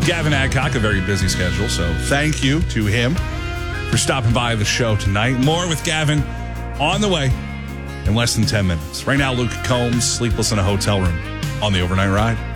Gavin Adcock, a very busy schedule, so thank you to him for stopping by the show tonight. More with Gavin on the way in less than 10 minutes. Right now, Luke Combs, Sleepless in a Hotel Room on the Overnight Ride.